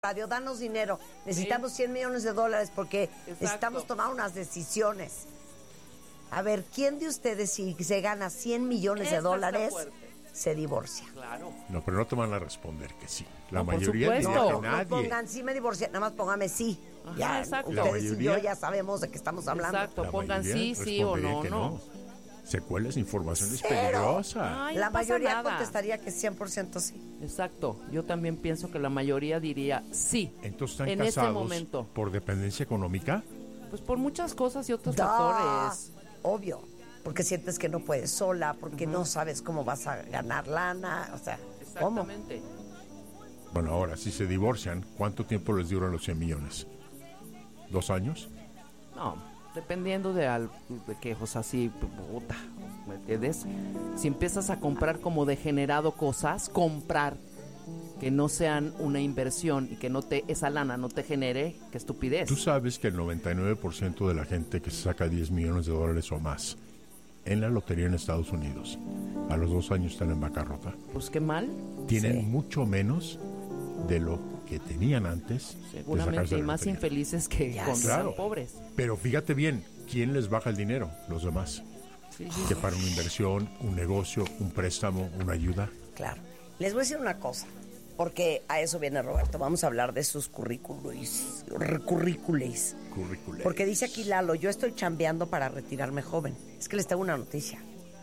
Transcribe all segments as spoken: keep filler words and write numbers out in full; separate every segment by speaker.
Speaker 1: Radio, danos dinero, necesitamos cien millones de dólares porque
Speaker 2: Exacto.
Speaker 1: necesitamos tomar unas decisiones. A ver, ¿quién de ustedes si se gana cien millones
Speaker 2: Esta
Speaker 1: de dólares
Speaker 2: está fuerte.
Speaker 1: se divorcia?
Speaker 2: Claro.
Speaker 3: No, pero no te van a responder que sí. La
Speaker 2: No, por
Speaker 3: mayoría
Speaker 2: supuesto.
Speaker 3: diría
Speaker 1: No,
Speaker 3: que
Speaker 1: no
Speaker 3: nadie.
Speaker 1: pongan sí me divorcié, nada más póngame sí.
Speaker 2: Ajá,
Speaker 1: Ya,
Speaker 2: exacto.
Speaker 3: La
Speaker 1: ustedes y
Speaker 3: mayoría-
Speaker 1: yo ya sabemos de qué estamos hablando.
Speaker 2: Exacto,
Speaker 3: La
Speaker 2: pongan
Speaker 3: mayoría
Speaker 2: sí, sí o
Speaker 3: respondería
Speaker 2: no,
Speaker 3: que
Speaker 2: no.
Speaker 3: Secuelas, información es
Speaker 1: Cero.
Speaker 3: peligrosa.
Speaker 2: Ay,
Speaker 1: La
Speaker 2: no pasa
Speaker 1: mayoría
Speaker 2: nada.
Speaker 1: contestaría que cien por ciento sí.
Speaker 2: Exacto, yo también pienso que la mayoría diría sí.
Speaker 3: Entonces están
Speaker 2: en ese
Speaker 3: casados
Speaker 2: momento.
Speaker 3: por dependencia económica.
Speaker 2: Pues por muchas cosas y otros
Speaker 1: Da,
Speaker 2: factores.
Speaker 1: obvio, porque sientes que no puedes sola, porque no sabes cómo vas a ganar lana, o sea, ¿cómo?
Speaker 2: Exactamente.
Speaker 3: Bueno, ahora, si se divorcian, ¿cuánto tiempo les duran los cien millones? ¿Dos años?
Speaker 2: No, dependiendo de, al, de que, o sea, si, puta, ¿me entiendes? Si empiezas a comprar como degenerado cosas, comprar que no sean una inversión y que no te esa lana no te genere, qué estupidez.
Speaker 3: Tú sabes que el noventa y nueve por ciento de la gente que se saca diez millones de dólares o más en la lotería en Estados Unidos, a los dos años están en bancarrota.
Speaker 2: Pues qué mal,
Speaker 3: Tienen
Speaker 1: Sí.
Speaker 3: mucho menos de lo que tenían antes de sacarse
Speaker 2: seguramente, y
Speaker 3: la
Speaker 2: más
Speaker 3: lotería.
Speaker 2: infelices que
Speaker 1: Ya
Speaker 2: cuando
Speaker 1: sé.
Speaker 2: están
Speaker 3: Claro.
Speaker 2: pobres.
Speaker 3: Pero fíjate bien, ¿quién les baja el dinero? Los demás.
Speaker 2: Sí, sí,
Speaker 3: Que para una inversión, un negocio, un préstamo, una ayuda.
Speaker 1: Claro. Les voy a decir una cosa, porque a eso viene Roberto. Vamos a hablar de sus currículos, currícules.
Speaker 3: Currículo.
Speaker 1: Porque dice aquí Lalo, yo estoy chambeando para retirarme joven. Es que les tengo una noticia.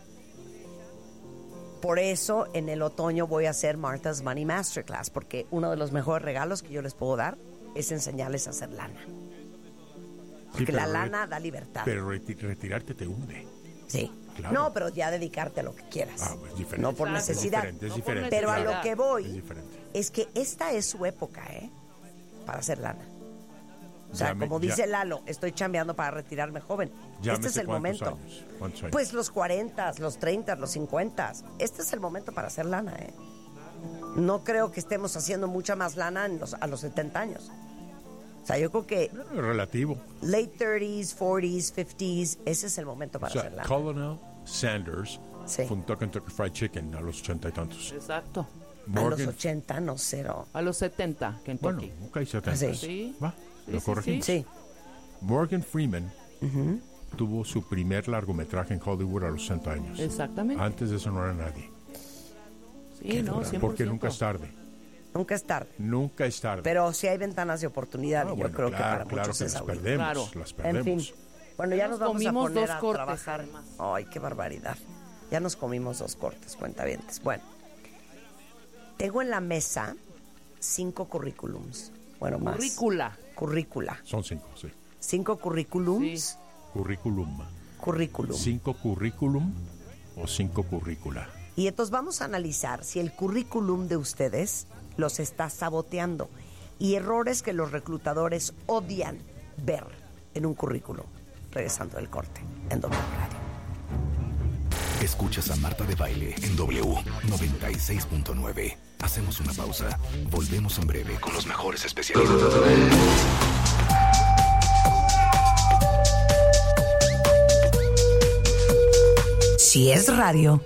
Speaker 1: Por eso en el otoño voy a hacer Martha's Money Masterclass, porque uno de los mejores regalos que yo les puedo dar es enseñarles a hacer lana. Porque
Speaker 3: Sí,
Speaker 1: la
Speaker 3: pero
Speaker 1: lana
Speaker 3: re-
Speaker 1: da libertad.
Speaker 3: Pero reti- retirarte te hunde.
Speaker 1: Sí.
Speaker 3: Claro.
Speaker 1: No, pero ya dedicarte a lo que quieras.
Speaker 3: Ah, pues diferente.
Speaker 1: No por
Speaker 2: Exacto.
Speaker 1: necesidad.
Speaker 3: Es diferente, es
Speaker 2: No por
Speaker 3: diferente.
Speaker 1: Pero a lo
Speaker 2: necesidad.
Speaker 1: que voy
Speaker 3: Es diferente.
Speaker 1: es que esta es su época, ¿eh? Para hacer lana. O sea,
Speaker 3: Llame-
Speaker 1: como
Speaker 3: ya-
Speaker 1: dice Lalo, estoy chambeando para retirarme joven. Este
Speaker 3: Llámese
Speaker 1: es el
Speaker 3: cuántos
Speaker 1: momento.
Speaker 3: años, cuántos años.
Speaker 1: Pues los cuarenta, los treinta, los cincuenta. Este es el momento para hacer lana, ¿eh? No creo que estemos haciendo mucha más lana en los, a los setenta años. O sea, yo creo que
Speaker 3: Bueno, relativo.
Speaker 1: late thirties, forties, fifties, ese es el momento para
Speaker 3: O sea,
Speaker 1: hacer lana.
Speaker 3: Colonel Sanders
Speaker 1: Sí.
Speaker 3: fundó Kentucky Fried Chicken a los ochenta y tantos.
Speaker 2: Exacto.
Speaker 1: A los
Speaker 3: Morgan,
Speaker 1: ochenta, no, cero.
Speaker 2: A los setenta,
Speaker 3: bueno,
Speaker 2: Kentucky.
Speaker 3: ok, setenta.
Speaker 1: Sí.
Speaker 2: Sí.
Speaker 3: Va,
Speaker 2: Sí,
Speaker 3: lo
Speaker 2: sí,
Speaker 3: corregimos.
Speaker 1: Sí.
Speaker 3: Morgan Freeman tuvo su primer largometraje en Hollywood a los sesenta años.
Speaker 2: Exactamente.
Speaker 3: Antes de eso no era nadie.
Speaker 2: Sí, no, cien por
Speaker 3: Porque
Speaker 2: ciento.
Speaker 3: nunca es tarde.
Speaker 1: Nunca es tarde.
Speaker 3: Nunca es tarde.
Speaker 1: Pero sí hay ventanas de oportunidad
Speaker 3: Ah,
Speaker 1: y yo
Speaker 3: bueno,
Speaker 1: creo que
Speaker 3: claro,
Speaker 1: para
Speaker 3: claro
Speaker 1: muchos
Speaker 3: que
Speaker 1: es
Speaker 3: las
Speaker 1: ahorita.
Speaker 3: perdemos,
Speaker 2: Claro.
Speaker 3: las
Speaker 1: En
Speaker 3: perdemos.
Speaker 1: fin. Bueno, ya
Speaker 2: Ya
Speaker 1: nos
Speaker 2: nos
Speaker 1: vamos a
Speaker 2: comimos
Speaker 1: poner
Speaker 2: dos
Speaker 1: a
Speaker 2: cortes,
Speaker 1: trabajar.
Speaker 2: además.
Speaker 1: Ay, qué barbaridad. Ya nos comimos dos cortes, cuentavientes. Bueno, tengo en la mesa cinco currículums. Bueno, más.
Speaker 2: Currícula.
Speaker 1: Currícula.
Speaker 3: Son cinco, sí.
Speaker 1: Cinco currículums.
Speaker 2: Sí.
Speaker 3: Currículum.
Speaker 1: Currículum.
Speaker 3: Cinco currículum o cinco currícula.
Speaker 1: Y entonces vamos a analizar si el currículum de ustedes los está saboteando y errores que los reclutadores odian ver en un currículum. Regresando del corte en W Radio.
Speaker 4: Escuchas a Marta de Baile en W noventa y seis punto nueve. Hacemos una pausa. Volvemos en breve con los mejores especialistas.
Speaker 5: Si es radio,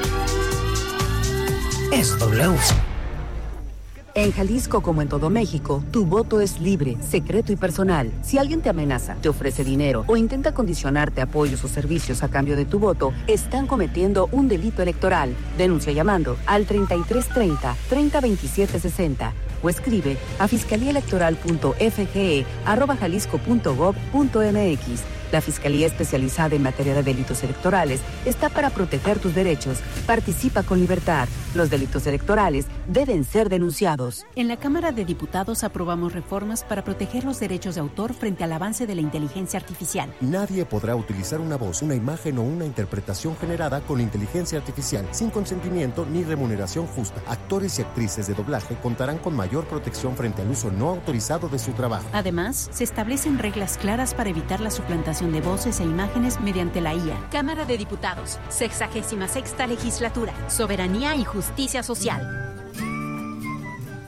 Speaker 5: es W.
Speaker 6: En Jalisco, como en todo México, tu voto es libre, secreto y personal. Si alguien te amenaza, te ofrece dinero o intenta condicionarte apoyos o servicios a cambio de tu voto, están cometiendo un delito electoral. Denuncia llamando al treinta y tres treinta, treinta veintisiete sesenta o escribe a fiscaliaelectoral.fge arroba jalisco punto gov punto mx. La Fiscalía Especializada en Materia de Delitos Electorales está para proteger tus derechos. Participa con libertad. Los delitos electorales deben ser denunciados.
Speaker 7: En la Cámara de Diputados aprobamos reformas para proteger los derechos de autor frente al avance de la inteligencia artificial.
Speaker 8: Nadie podrá utilizar una voz, una imagen o una interpretación generada con inteligencia artificial sin consentimiento ni remuneración justa. Actores y actrices de doblaje contarán con mayor protección frente al uso no autorizado de su trabajo.
Speaker 7: Además, se establecen reglas claras para evitar la suplantación de voces e imágenes mediante la I A.
Speaker 9: Cámara de Diputados, sexagésima sexta legislatura, soberanía y justicia social.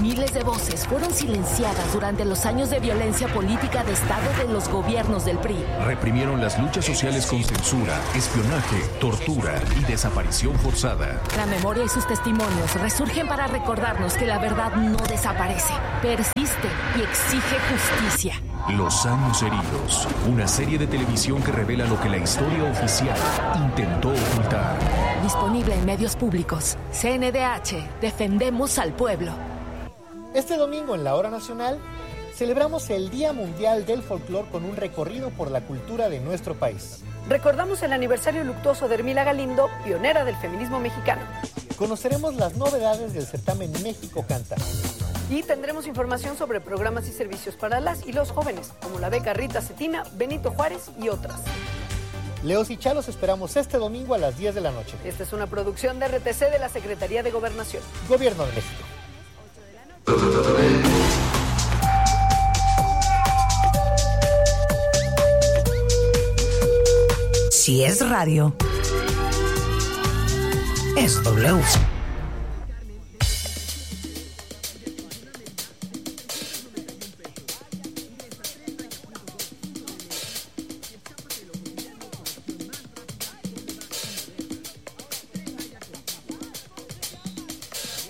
Speaker 10: Miles de voces fueron silenciadas durante los años de violencia política de Estado de los gobiernos del P R I.
Speaker 4: Reprimieron las luchas sociales con censura, espionaje, tortura y desaparición forzada.
Speaker 10: La memoria y sus testimonios resurgen para recordarnos que la verdad no desaparece, persiste y exige justicia.
Speaker 4: Los años heridos, una serie de televisión que revela lo que la historia oficial intentó ocultar.
Speaker 10: Disponible en medios públicos. C N D H, defendemos al pueblo.
Speaker 11: Este domingo en la Hora Nacional celebramos el Día Mundial del Folclor con un recorrido por la cultura de nuestro país.
Speaker 12: Recordamos el aniversario luctuoso de Hermila Galindo, pionera del feminismo mexicano.
Speaker 11: Conoceremos las novedades del certamen México Canta.
Speaker 12: Y tendremos información sobre programas y servicios para las y los jóvenes, como la beca Rita Cetina, Benito Juárez y otras.
Speaker 11: Leos y Chalos esperamos este domingo a las diez de la noche.
Speaker 12: Esta es una producción de R T C de la Secretaría de Gobernación.
Speaker 11: Gobierno de México.
Speaker 5: Si es radio, es W.